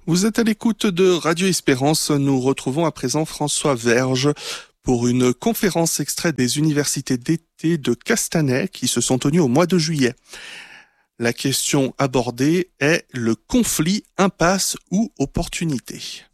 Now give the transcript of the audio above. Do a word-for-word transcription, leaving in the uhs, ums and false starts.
Vous êtes à l'écoute de Radio Espérance. Nous retrouvons à présent François Verge pour une conférence extraite des universités d'été de Castanet qui se sont tenues au mois de juillet. La question abordée est le conflit, impasse ou opportunité.